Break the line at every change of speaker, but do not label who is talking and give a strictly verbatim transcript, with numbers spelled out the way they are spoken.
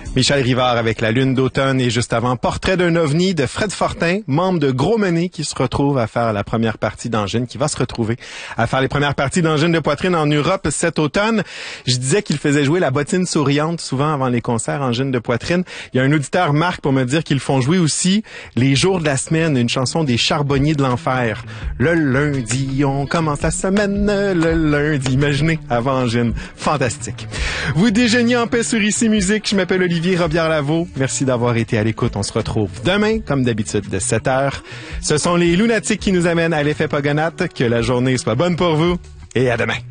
Michel Rivard avec La Lune d'automne et juste avant Portrait d'un ovni de Fred Fortin, membre de Gros Mené qui se retrouve à faire la première partie d'Angine, qui va se retrouver à faire les premières parties d'Angine de poitrine en Europe cet automne. Je disais qu'il faisait jouer la bottine souriante souvent avant les concerts Angine de poitrine. Il y a un auditeur, Marc, pour me dire qu'ils font jouer aussi les jours de la semaine, une chanson des Charbonniers de l'Enfer. Le lundi, on commence la semaine, le lundi. Imaginez, avant Angine. Fantastique. Vous déjeuniez en paix sur Ici Musique. Je m'appelle Olivier Robillard-Lavaux. Merci d'avoir été à l'écoute. On se retrouve demain, comme d'habitude, de sept heures. Ce sont les Lunatiques qui nous amènent à l'effet Pogonate. Que la journée soit bonne pour vous et à demain.